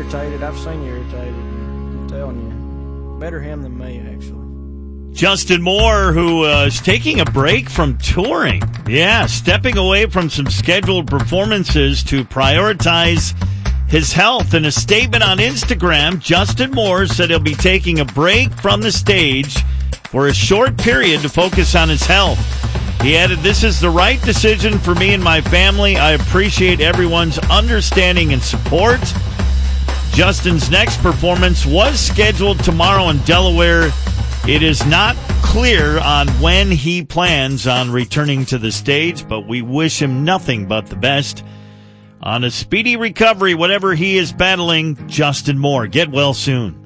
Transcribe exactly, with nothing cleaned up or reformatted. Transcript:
irritated. I've seen you irritated. I'm telling you. Better him than me, actually. Justin Moore, who uh, is taking a break from touring. Yeah, stepping away from some scheduled performances to prioritize his health. In a statement on Instagram, Justin Moore said he'll be taking a break from the stage for a short period to focus on his health. He added, "This is the right decision for me and my family. I appreciate everyone's understanding and support." Justin's next performance was scheduled tomorrow in Delaware. It is not clear on when he plans on returning to the stage, but we wish him nothing but the best on a speedy recovery, whatever he is battling. Justin Moore, get well soon.